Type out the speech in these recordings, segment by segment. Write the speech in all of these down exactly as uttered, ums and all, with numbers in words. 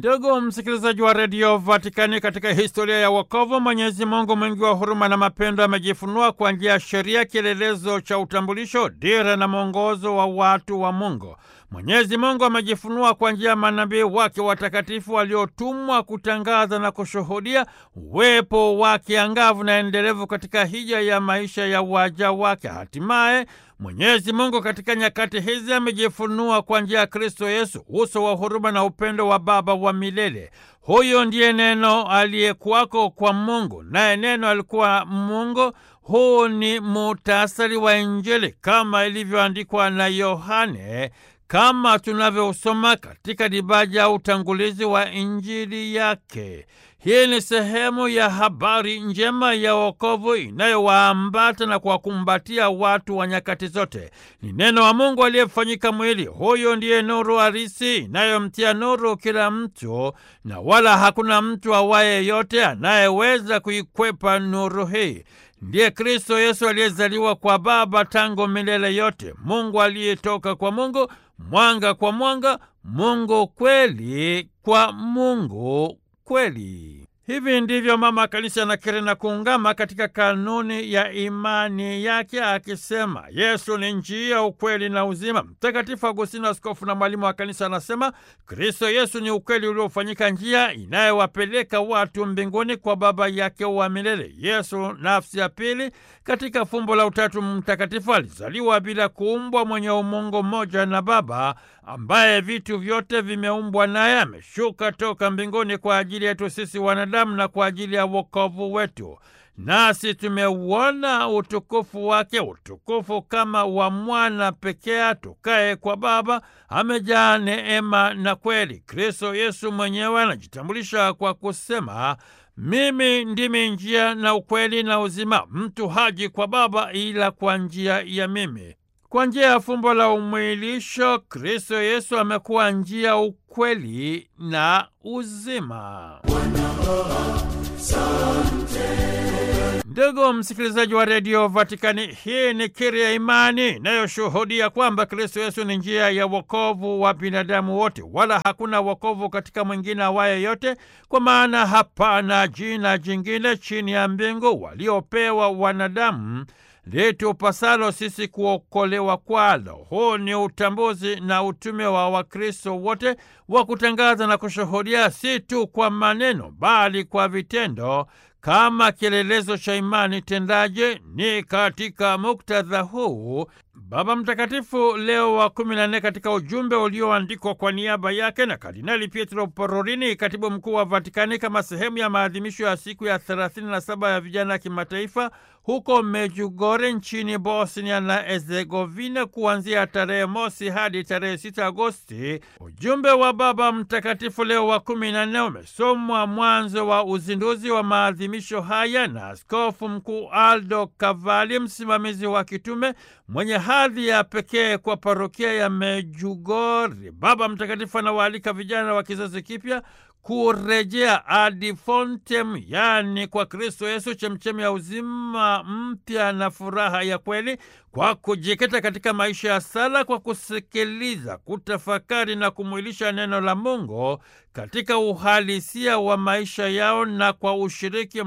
Ndugu msikilizaji wa redio Vatikani, katika historia ya wokovu, Mwenyezi Mungu mwingi wa huruma na mapendo amejifunua kwa njia ya sheria, kielelezo cha utambulisho, dira na mwongozo wa watu wa Mungu. Mwenyezi Mungu amejifunua kwa njia ya manabii wake watakatifu waliotumwa kutangaza na kushuhudia uwepo wake angavu na endelevu katika hija ya maisha ya waja wake. Hatimaye Mwenyezi Mungu katika nyakati hizi amejifunua kwa njia ya Kristo Yesu, uso wa huruma na upendo wa Baba wa milele. Huyo ndiye Neno aliyekuwako kwa Mungu, naye Neno alikuwa Mungu. Huu ni muhtasari wa Injili kama ilivyoandikwa na Yohane, kama tunavyousoma katika dibaja ya utangulizi wa Injili yake. Hii ni sehemu ya habari njema ya wokovu inayowaambata na kuwakumbatia watu wa nyakati zote. Ni Neno wa Mungu aliyefanyika mwili. Huyo ndiye nuru halisi inayomtia nuru kila mtu, na wala hakuna mtu awaye yote anayeweza kuikwepa nuru hii. Ndiye Kristo Yesu aliyezaliwa kwa Baba tangu milele yote, Mungu aliyetoka kwa Mungu, mwanga kwa mwanga, Mungu kweli kwa Mungu kweli. Hivi ndivyo Mama Kanisa anakiri na kuungama katika kanuni ya imani yake akisema, Yesu ni njia, ukweli na uzima. Mtakatifu Agustino, askofu na mwalimu wa Kanisa, anasema Kristo Yesu ni ukweli uliofanyika njia inayowapeleka watu mbinguni kwa Baba yake wa milele. Yesu, nafsi ya pili katika fumbo la Utatu Mtakatifu, alizaliwa bila kuumbwa, mwenye umungu mmoja na Baba, ambaye vitu vyote vimeumbwa naye. Ameshuka toka mbinguni kwa ajili yetu sisi wanadamu na kwa ajili ya wokovu wetu. Nasi tumeuona utukufu wake, utukufu kama wa mwana pekee atokaye kwa Baba, amejaa neema na kweli. Kristo Yesu mwenyewe anajitambulisha kwa kusema, mimi ndimi njia na ukweli na uzima, mtu haji kwa Baba ila kwa njia ya mimi. Kwa njia ya fumbo la umwilisho, Kristo Yesu amekuwa njia, ukweli na uzima. Ndugu msikilizaji wa redio Vatikani, hii ni kiri ya imani inayoshuhudia kwamba Kristo Yesu ni njia ya wokovu wa binadamu wote, wala hakuna wokovu katika mwingine awaye yote, kwa maana hapana jina jingine chini ya mbingu waliopewa wanadamu litupasalo sisi kuokolewa kwalo. Huu ni utambuzi na utume wa Wakristo wote wa kutangaza na kushuhudia, si tu kwa maneno bali kwa vitendo, kama kielelezo cha imani tendaje. Ni katika muktadha huu Baba Mtakatifu Leo wa kumi na nne, katika ujumbe ulioandikwa kwa niaba yake na Kardinali Pietro Parolin, katibu mkuu wa Vatikani, kama sehemu ya maadhimisho ya siku ya thelathini na saba ya vijana kimataifa huko Medjugorje nchini Bosnia na Herzegovina, kuanzia tarehe mosi hadi tarehe sita Agosti. Ujumbe wa Baba Mtakatifu Leo wa kumi na nne umesomwa mwanzo wa uzinduzi wa maadhimisho haya na Askofu Mkuu Aldo Cavalli, msimamizi wa kitume mwenye hadhi ya pekee kwa parokia ya Medjugorje. Baba Mtakatifu anawaalika vijana wa kizazi kipya kurejea ad fontem, yani kwa Kristo Yesu, chemchemi ya uzima mpya na furaha ya kweli, kwa kujikita katika maisha ya sala, kwa kusikiliza, kutafakari na kumwilisha neno la Mungu katika uhalisia wa maisha yao, na kwa ushiriki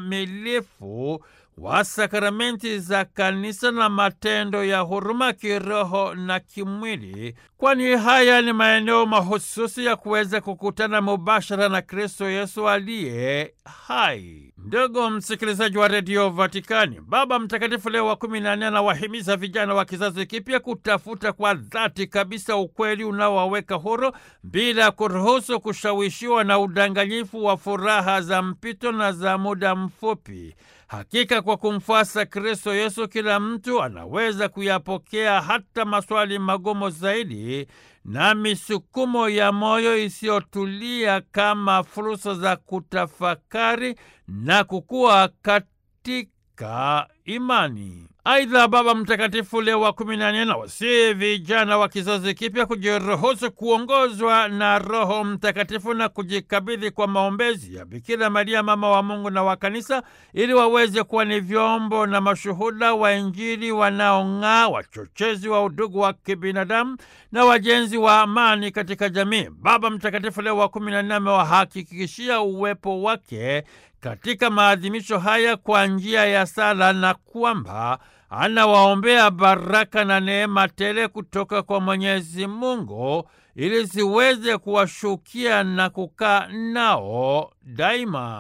mkamilifu wa sakramenti za kanisa na matendo ya huruma kiroho na kimwili, kwani haya ni maeneo mahususi ya kuweza kukutana mubashara na Kristo Yesu aliye hai. Ndugu msikilizaji wa redio Vatikani, Baba Mtakatifu Leo wa kumi na nne anawahimiza vijana wa kizazi kipya kutafuta kwa dhati kabisa ukweli unaowaweka huru, bila kuruhusu kushawishiwa na udanganyifu wa furaha za mpito na za muda mfupi. Hakika kwa kumfuasa Kristo Yesu, kila mtu anaweza kuyapokea hata maswali magumu zaidi na misukumo ya moyo isiyotulia kama fursa za kutafakari na kukua katika imani. Aidha, Baba Mtakatifu Leo wa kumi na nne anawasihi vijana wa kizazi kipya kujiruhusu kuongozwa na Roho Mtakatifu na kujikabidhi kwa maombezi ya Bikira Maria, mama wa Mungu na wa Kanisa, ili waweze kuwa ni vyombo na mashuhuda wa Injili wanaong'aa, wachochezi wa udugu wa kibinadamu na wajenzi wa amani katika jamii. Baba Mtakatifu Leo wa kumi na nne amewahakikishia uwepo wake katika maadhimisho haya kwa njia ya sala na kwamba anawaombea baraka na neema tele kutoka kwa Mwenyezi Mungu ili ziweze kuwashukia na kukaa nao daima.